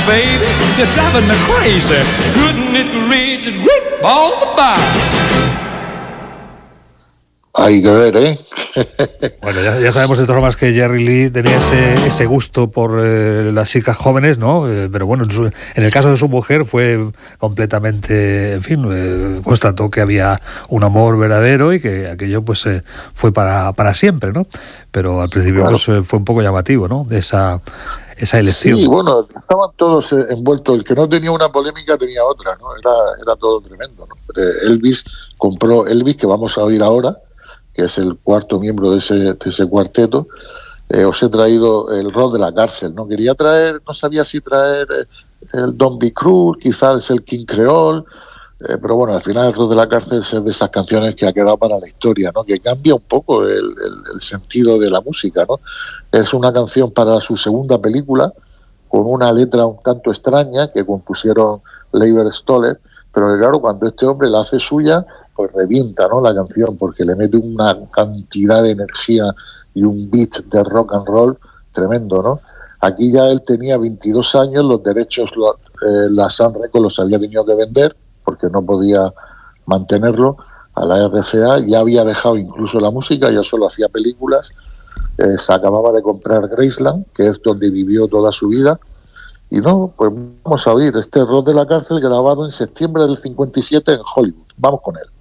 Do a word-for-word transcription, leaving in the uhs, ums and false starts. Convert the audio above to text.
baby, you're driving me crazy. Couldn't it reach it, whoop, all the fire. Hay que ver, ¿eh? Bueno, ya, ya sabemos de todas formas que Jerry Lee tenía ese, ese gusto por eh, las chicas jóvenes, ¿no? Eh, pero bueno, en, su, en el caso de su mujer fue completamente, en fin, eh, constató que había un amor verdadero y que aquello pues eh, fue para, para siempre, ¿no? Pero al principio claro. pues, eh, fue un poco llamativo, ¿no? De esa, esa elección. Sí, bueno, estaban todos eh, envueltos. El que no tenía una polémica tenía otra, ¿no? Era, era todo tremendo, ¿no? Eh, Elvis compró Elvis, que vamos a oír ahora, que es el cuarto miembro de ese, de ese cuarteto. Eh, os he traído el rock de la cárcel, ¿no? Quería traer, no sabía si traer eh, el Don't Be Cruel, quizás el King Creole, eh, pero bueno, al final el rock de la cárcel es de esas canciones que ha quedado para la historia, ¿no? Que cambia un poco el, el, el sentido de la música, ¿no? Es una canción para su segunda película, con una letra un tanto extraña que compusieron Leiber Stoller, pero que claro, cuando este hombre la hace suya, pues revienta, ¿no? La canción, porque le mete una cantidad de energía y un beat de rock and roll tremendo, ¿no? Aquí ya él tenía veintidós años, los derechos los, eh, la Sun Records los había tenido que vender porque no podía mantenerlo a la R C A, ya había dejado incluso la música, ya solo hacía películas, eh, se acababa de comprar Graceland, que es donde vivió toda su vida, y no, pues vamos a oír este rock de la cárcel grabado en septiembre del cincuenta y siete en Hollywood. Vamos con él.